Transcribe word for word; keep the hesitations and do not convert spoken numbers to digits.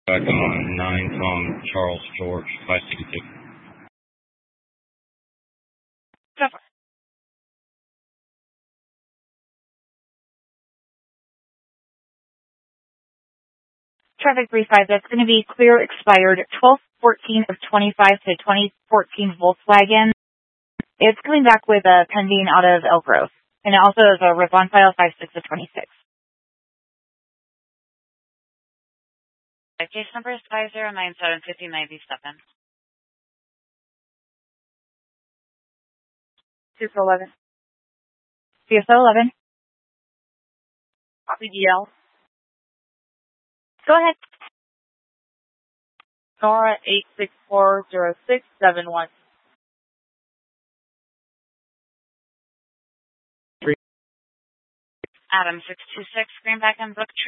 Back on nine Tom Charles George five sixty-two. Traffic three five, that's going to be clear expired twelve fourteen of twenty-five to twenty fourteen Volkswagen. It's coming back with a pending out of Elk Grove. And it also has a rip on file five six of twenty-six. Case number is five zero nine seven five zero nine seven. C S O eleven. C S O eleven. Copy D L. Go ahead. Nora eight six four zero six seven one. Adam six two six Greenback and Brook Tree.